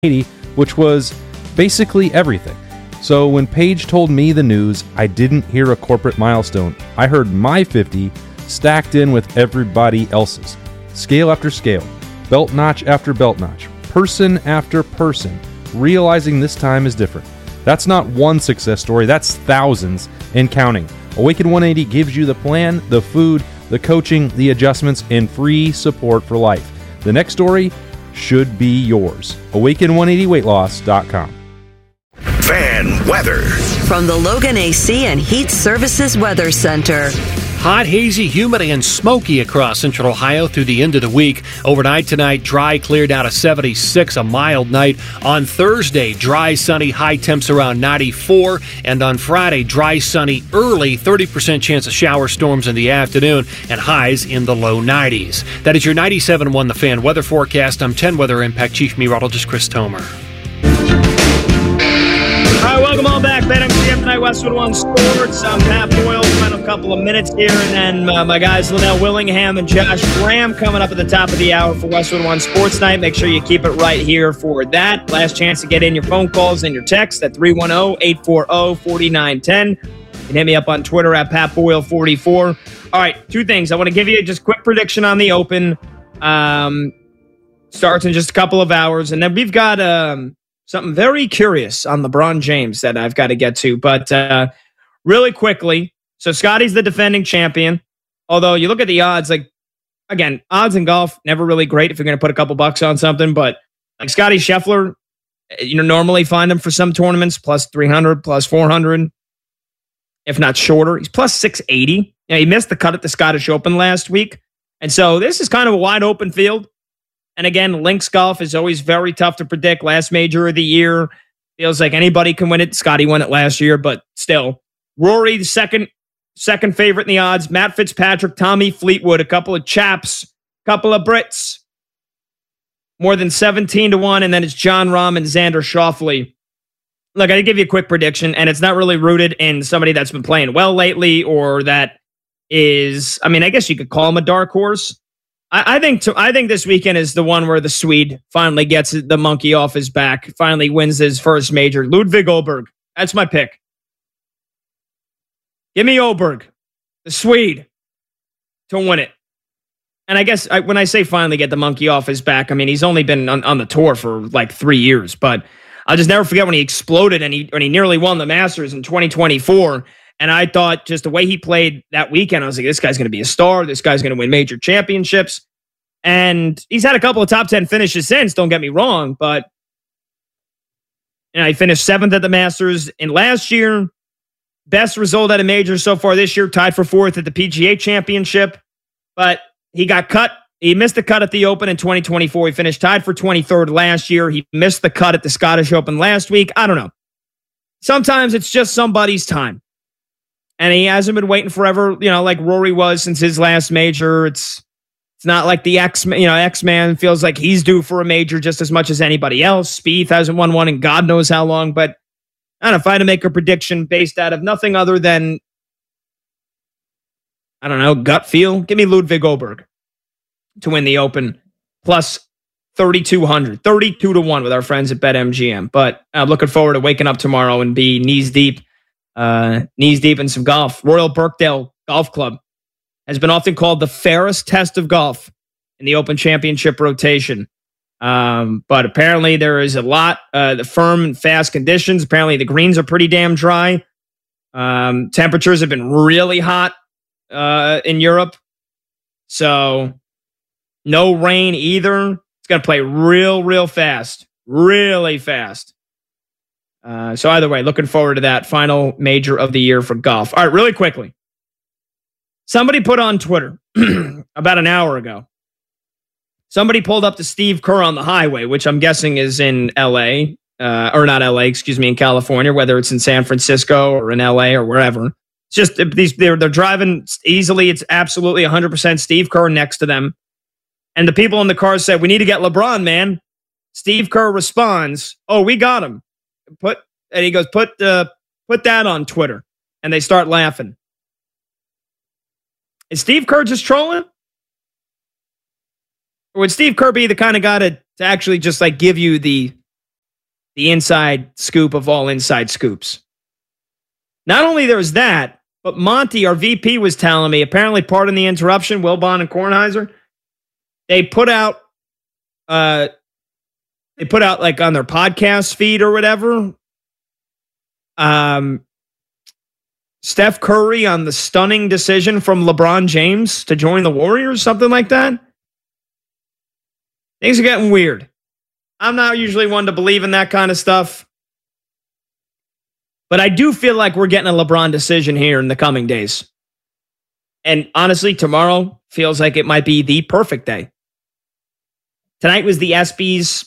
80, which was basically everything. So when Paige told me the news, I didn't hear a corporate milestone. I heard my 50 stacked in with everybody else's. Scale after scale, belt notch after belt notch, person after person, realizing this time is different. That's not one success story, that's thousands and counting. Awaken 180 gives you the plan, the food, the coaching, the adjustments, and free support for life. The next story should be yours. Awaken180weightloss.com. Fan weather from the Logan AC and Heat Services Weather Center. Hot, hazy, humid, and smoky across central Ohio through the end of the week. Overnight tonight, dry, clear down to 76, a mild night. On Thursday, dry, sunny, high temps around 94. And on Friday, dry, sunny, early, 30% chance of shower storms in the afternoon, and highs in the low 90s. That is your 97.1 The Fan weather forecast. I'm 10 Weather Impact Chief Meteorologist Chris Tomer. All right, welcome on back. BetMGM tonight, Westwood One Sports. I'm Pat Boyle. Final couple of minutes here, and then my guys Linnell Willingham and Josh Graham coming up at the top of the hour for Westwood One Sports Night. Make sure you keep it right here for that. Last chance to get in your phone calls and your texts at 310-840-4910. You can hit me up on Twitter at PatBoyle44. All right, two things. I want to give you just a quick prediction on the Open. Starts in just a couple of hours, and then we've got something very curious on LeBron James that I've got to get to. But really quickly, so Scotty's the defending champion. Although you look at the odds, like, again, odds in golf, never really great if you're going to put a couple bucks on something. But like Scotty Scheffler, normally find him for some tournaments, plus 300, plus 400, if not shorter. He's plus 680. He missed the cut at the Scottish Open last week. And so this is kind of a wide open field. And again, links golf is always very tough to predict. Last major of the year, feels like anybody can win it. Scotty won it last year, but still. Rory, the second favorite in the odds. Matt Fitzpatrick, Tommy Fleetwood, a couple of chaps, couple of Brits. More than 17-1, and then it's John Rahm and Xander Schauffele. Look, I give you a quick prediction, and it's not really rooted in somebody that's been playing well lately or that is, I guess you could call him a dark horse. I think this weekend is the one where the Swede finally gets the monkey off his back, finally wins his first major. Ludwig Åberg. That's my pick. Give me Åberg, the Swede, to win it. And I guess when I say finally get the monkey off his back, he's only been on the tour for like 3 years. But I'll just never forget when he exploded and he nearly won the Masters in 2024. And I thought just the way he played that weekend, I was like, this guy's going to be a star. This guy's going to win major championships. And he's had a couple of top 10 finishes since, don't get me wrong. But he finished 7th at the Masters in last year. Best result at a major so far this year, tied for 4th at the PGA Championship. But he got cut. He missed the cut at the Open in 2024. He finished tied for 23rd last year. He missed the cut at the Scottish Open last week. I don't know. Sometimes it's just somebody's time. And he hasn't been waiting forever, like Rory was since his last major. It's not like the X-Man feels like he's due for a major just as much as anybody else. Spieth hasn't won one in God knows how long. But I don't know, if I had to make a prediction based out of nothing other than, I don't know, gut feel, give me Ludwig Åberg to win the Open, plus 3,200, 32-1 with our friends at BetMGM. But I'm looking forward to waking up tomorrow and be knees deep in some golf. Royal Birkdale Golf Club has been often called the fairest test of golf in the Open Championship rotation. But apparently there is a lot, the firm and fast conditions. Apparently the greens are pretty damn dry. Temperatures have been really hot in Europe. So no rain either. It's going to play real fast. Really fast. So either way, looking forward to that final major of the year for golf. All right, really quickly. Somebody put on Twitter about an hour ago. Somebody pulled up to Steve Kerr on the highway, which I'm guessing is in LA, or not LA, excuse me, in California, whether it's in San Francisco or in LA or wherever. It's just they're driving easily. It's absolutely 100% Steve Kerr next to them. And the people in the car said, "We need to get LeBron, man." Steve Kerr responds, "Oh, we got him." And he goes, put that on Twitter. And they start laughing. Is Steve Kerr just trolling? Or would Steve Kerr be the kind of guy to actually just like give you the the inside scoop of all inside scoops. Not only there's that, but Monty, our VP, was telling me, apparently pardon the interruption, Wilbon and Kornheiser, they put out like on their podcast feed or whatever, Steph Curry on the stunning decision from LeBron James to join the Warriors, something like that. Things are getting weird. I'm not usually one to believe in that kind of stuff. But I do feel like we're getting a LeBron decision here in the coming days. And honestly, tomorrow feels like it might be the perfect day. Tonight was the ESPYs.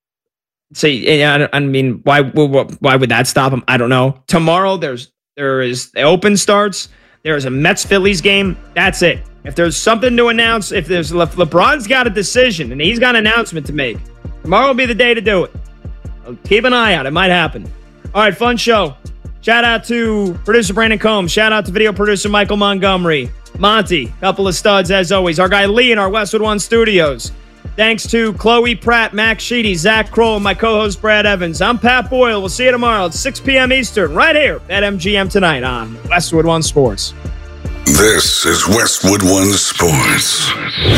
I mean, why would that stop him? I don't know. Tomorrow there is the Open starts. There is a Mets-Phillies game. That's it. If there's something to announce, if LeBron's got a decision and he's got an announcement to make, tomorrow will be the day to do it. Keep an eye out. It might happen. All right, fun show. Shout out to producer Brandon Combs. Shout out to video producer Michael Montgomery. Monty, couple of studs as always. Our guy Lee in our Westwood One studios. Thanks to Chloe Pratt, Max Sheedy, Zach Kroll, and my co-host Brad Evans. I'm Pat Boyle. We'll see you tomorrow at 6 p.m. Eastern, right here at MGM tonight on Westwood One Sports. This is Westwood One Sports.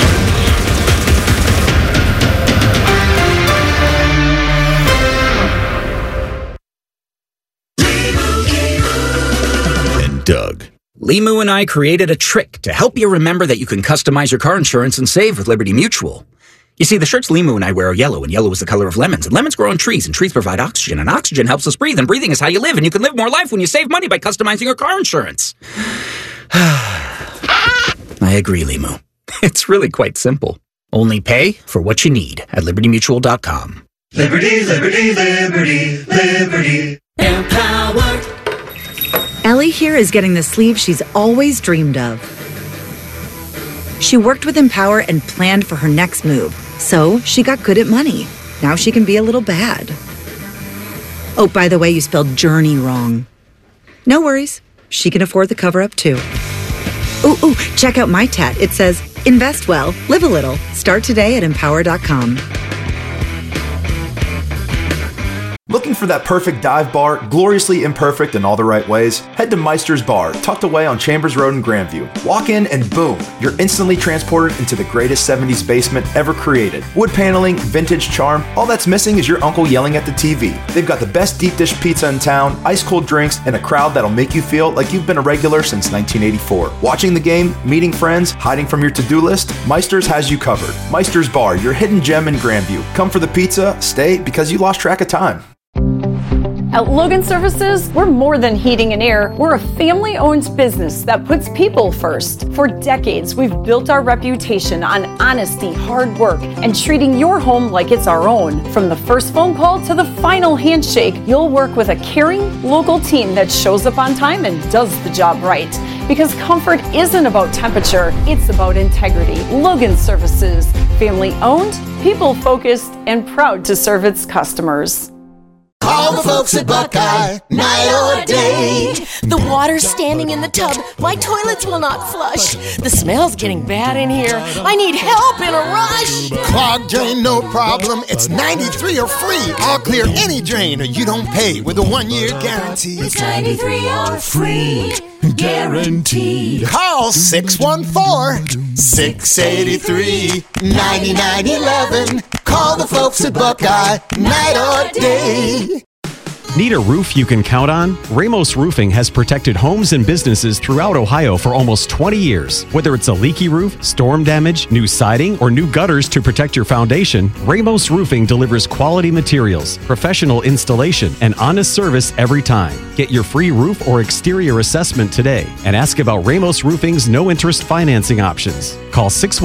And Doug. Limu and I created a trick to help you remember that you can customize your car insurance and save with Liberty Mutual. You see, the shirts Limu and I wear are yellow, and yellow is the color of lemons, and lemons grow on trees, and trees provide oxygen, and oxygen helps us breathe, and breathing is how you live, and you can live more life when you save money by customizing your car insurance. I agree, Limu. It's really quite simple. Only pay for what you need at LibertyMutual.com. Liberty, liberty, liberty, liberty. Empowered. Ellie here is getting the sleeve she's always dreamed of. She worked with Empower and planned for her next move, so she got good at money. Now she can be a little bad. Oh, by the way, you spelled journey wrong. No worries. She can afford the cover-up, too. Ooh, check out my tat. It says, invest well, live a little. Start today at Empower.com. Looking for that perfect dive bar, gloriously imperfect in all the right ways? Head to Meister's Bar, tucked away on Chambers Road in Grandview. Walk in and boom, you're instantly transported into the greatest 70s basement ever created. Wood paneling, vintage charm, all that's missing is your uncle yelling at the TV. They've got the best deep dish pizza in town, ice cold drinks, and a crowd that'll make you feel like you've been a regular since 1984. Watching the game, meeting friends, hiding from your to-do list, Meister's has you covered. Meister's Bar, your hidden gem in Grandview. Come for the pizza, stay because you lost track of time. At Logan Services, we're more than heating and air. We're a family-owned business that puts people first. For decades, we've built our reputation on honesty, hard work, and treating your home like it's our own. From the first phone call to the final handshake, you'll work with a caring, local team that shows up on time and does the job right. Because comfort isn't about temperature, it's about integrity. Logan Services, family-owned, people-focused, and proud to serve its customers. Call the folks at Buckeye, night or day. The water's standing in the tub. My toilets will not flush. The smell's getting bad in here. I need help in a rush. Clogged drain, no problem. It's 93 or free. I'll clear any drain or you don't pay with a 1-year guarantee. It's 93 or free. Guaranteed. Call 614-683-9911. Call the folks at Buckeye, night or day. Need a roof you can count on? Ramos Roofing has protected homes and businesses throughout Ohio for almost 20 years. Whether it's a leaky roof, storm damage, new siding, or new gutters to protect your foundation, Ramos Roofing delivers quality materials, professional installation, and honest service every time. Get your free roof or exterior assessment today and ask about Ramos Roofing's no-interest financing options. Call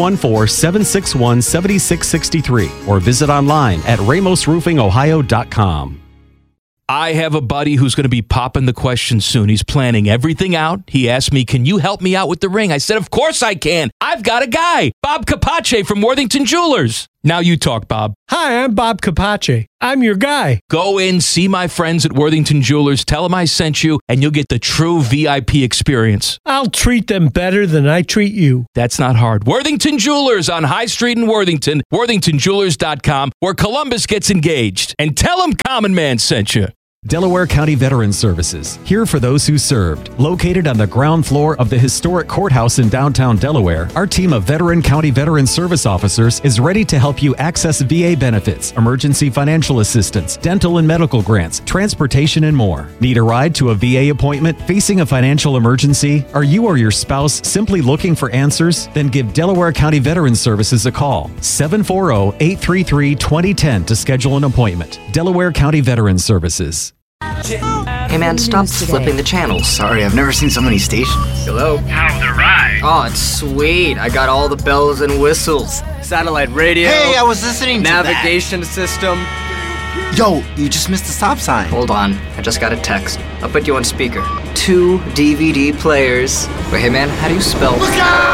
614-761-7663 or visit online at ramosroofingohio.com. I have a buddy who's going to be popping the question soon. He's planning everything out. He asked me, can you help me out with the ring? I said, of course I can. I've got a guy, Bob Capace from Worthington Jewelers. Now you talk, Bob. Hi, I'm Bob Capace. I'm your guy. Go in, see my friends at Worthington Jewelers, tell them I sent you, and you'll get the true VIP experience. I'll treat them better than I treat you. That's not hard. Worthington Jewelers on High Street in Worthington, worthingtonjewelers.com, where Columbus gets engaged. And tell them Common Man sent you. Delaware County Veterans Services, here for those who served. Located on the ground floor of the historic courthouse in downtown Delaware, our team of veteran county veteran service officers is ready to help you access VA benefits, emergency financial assistance, dental and medical grants, transportation, and more. Need a ride to a VA appointment? Facing a financial emergency? Are you or your spouse simply looking for answers? Then give Delaware County Veterans Services a call. 740-833-2010 to schedule an appointment. Delaware County Veterans Services. Hey man, stop flipping the channels. Sorry, I've never seen so many stations. Hello? How's the ride? Oh, it's sweet. I got all the bells and whistles. Satellite radio. Hey, I was listening to navigation system. Yo, you just missed the stop sign. Hold on, I just got a text. I'll put you on speaker. 2 DVD players. Wait, hey man, how do you spell? Look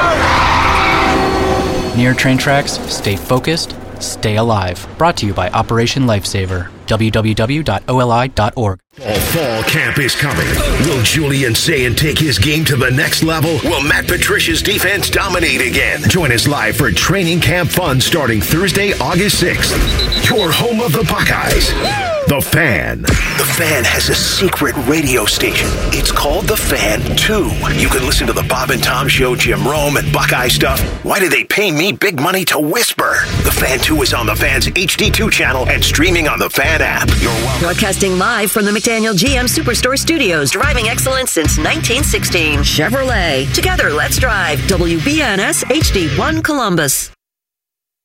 out! Near train tracks, stay focused, stay alive. Brought to you by Operation Lifesaver. www.oli.org. Fall camp is coming. Will Julian Sayin take his game to the next level? Will Matt Patricia's defense dominate again? Join us live for training camp fun starting Thursday, August 6th. Your home of the Buckeyes. The Fan. The Fan has a secret radio station. It's called The Fan 2. You can listen to the Bob and Tom Show, Jim Rome, and Buckeye stuff. Why do they pay me big money to whisper? The Fan 2 is on the Fan's HD2 channel and streaming on the Fan app. You're welcome. Broadcasting live from the McDaniel GM Superstore Studios. Driving excellence since 1916. Chevrolet. Together, let's drive. WBNS HD1 Columbus.